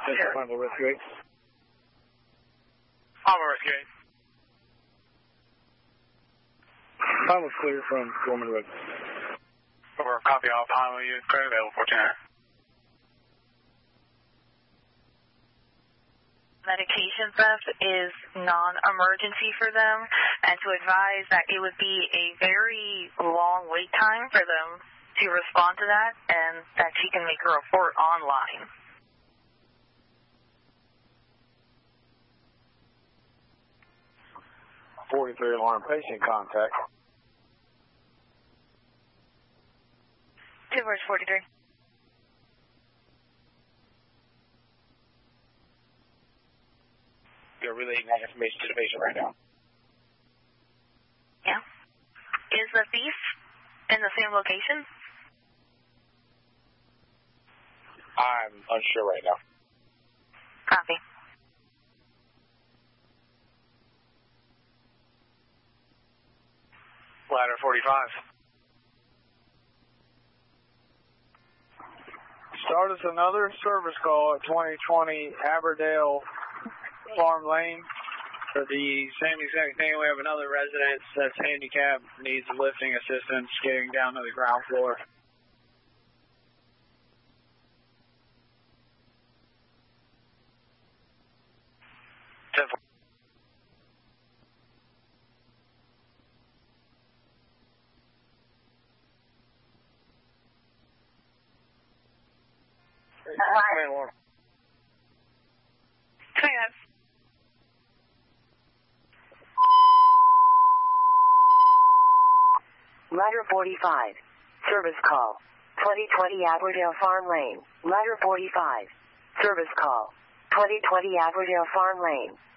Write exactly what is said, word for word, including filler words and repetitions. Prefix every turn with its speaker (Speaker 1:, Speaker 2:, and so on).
Speaker 1: This is Final Rescue eight.
Speaker 2: Final Rescue eight.
Speaker 1: Final clear from Gorman Road.
Speaker 2: Over, copy all. Final unit clear, available fourteen hundred.
Speaker 3: Medication theft is non-emergency for them, and to advise that it would be a very long wait time for them to respond to that, and that she can make a report online.
Speaker 1: forty-three alarm patient contact.
Speaker 3: Two verse forty-three.
Speaker 2: You're relaying that information to the patient right now.
Speaker 3: Yeah. Is the thief in the same location?
Speaker 2: I'm unsure right now.
Speaker 3: Copy.
Speaker 2: Ladder forty-five.
Speaker 1: Start us another service call at twenty twenty Aberdale Farm Lane for the same exact thing. We have another resident that's handicapped, needs lifting assistance getting down to the ground floor.
Speaker 2: ten four.
Speaker 4: Ladder forty-five. Service call. twenty twenty Aberdale Farm Lane. Ladder forty-five. Service call. twenty twenty Aberdale Farm Lane.